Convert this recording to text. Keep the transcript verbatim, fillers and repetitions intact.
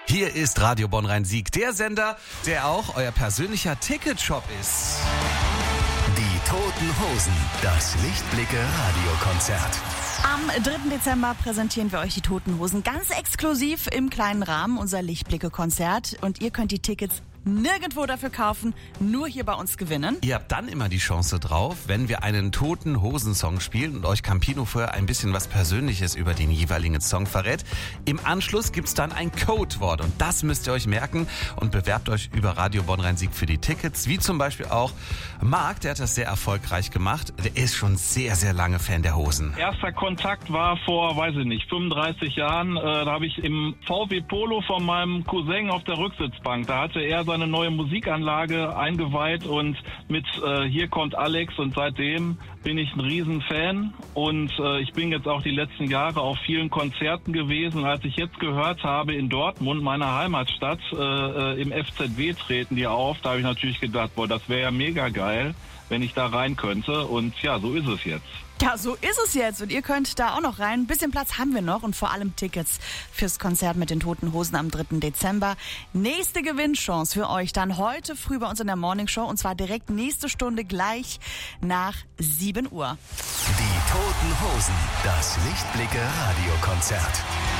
Hier ist Radio Bonn-Rhein-Sieg, der Sender, der auch euer persönlicher Ticketshop ist. Die Toten Hosen, das Lichtblicke-Radiokonzert. Am dritten Dezember präsentieren wir euch die Toten Hosen ganz exklusiv im kleinen Rahmen, unser Lichtblicke-Konzert. Und ihr könnt die Tickets nirgendwo dafür kaufen, nur hier bei uns gewinnen. Ihr habt dann immer die Chance drauf, wenn wir einen Toten Hosen-Song spielen und euch Campino vorher ein bisschen was Persönliches über den jeweiligen Song verrät. Im Anschluss gibt's dann ein Codewort und das müsst ihr euch merken und bewerbt euch über Radio Bonn-Rhein-Sieg für die Tickets, wie zum Beispiel auch Marc, der hat das sehr erfolgreich gemacht. Der ist schon sehr, sehr lange Fan der Hosen. Erster Kontakt war vor, weiß ich nicht, fünfunddreißig Jahren. Äh, da habe ich im V W Polo von meinem Cousin auf der Rücksitzbank, da hatte er seine neue Musikanlage eingeweiht und mit äh, Hier kommt Alex, und seitdem bin ich ein Riesenfan und äh, ich bin jetzt auch die letzten Jahre auf vielen Konzerten gewesen. Als ich jetzt gehört habe, in Dortmund, meiner Heimatstadt, äh, im F Z W treten die auf, da habe ich natürlich gedacht, boah, das wäre ja mega geil, wenn ich da rein könnte, und ja, so ist es jetzt. Ja, so ist es jetzt und ihr könnt da auch noch rein. Ein bisschen Platz haben wir noch und vor allem Tickets fürs Konzert mit den Toten Hosen am dritten Dezember. Nächste Gewinnchance für euch dann heute früh bei uns in der Morningshow, und zwar direkt nächste Stunde gleich nach sieben Uhr. Die Toten Hosen, das Lichtblicke-Radiokonzert.